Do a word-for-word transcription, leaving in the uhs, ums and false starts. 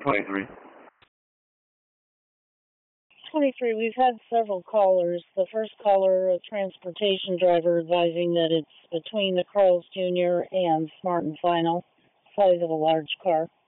twenty-three. twenty-three, we've had several callers. The first caller, a transportation driver, advising that it's between the Carl's Junior and Smart and Final, size of a large car.